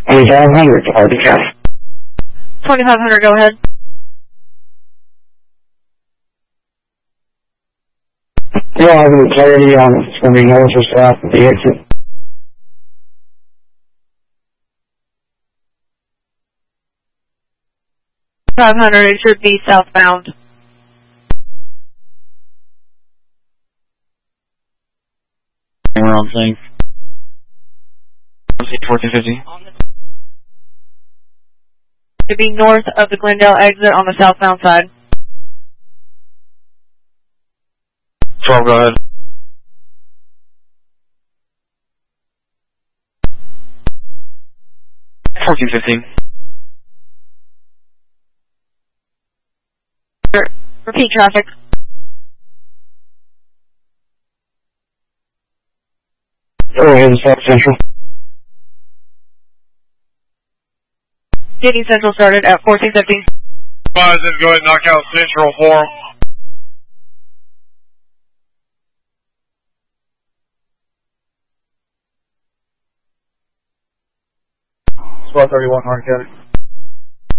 2500, Hardy County. 2500, go ahead. You don't have any clarity on if it's going to be north or south of the exit? 500, it should be southbound. Wrong thing. 1450. To be north of the Glendale exit on the southbound side. 12, go ahead. $14.15. Repeat traffic. Go ahead, South Central. Getting Central started at 1450. Go ahead and knock out Central for him. 1231 Hard County.